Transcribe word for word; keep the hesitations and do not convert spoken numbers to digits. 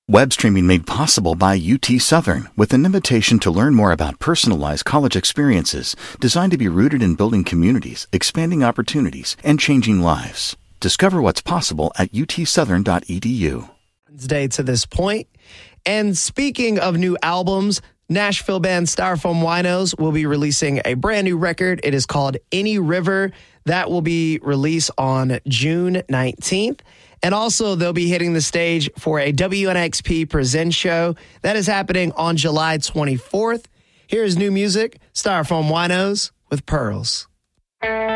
Web streaming made possible by U T Southern with an invitation to learn more about personalized college experiences designed to be rooted in building communities, expanding opportunities, and changing lives. Discover what's possible at u t southern dot e d u. Day to this point. And speaking of new albums, Nashville band Styrofoam Winos will be releasing a brand new record. It is called Any River. That will be released on June nineteenth. And also, they'll be hitting the stage for a W N X P Presents show. That is happening on July twenty-fourth. Here's new music, Styrofoam Winos with Pearls.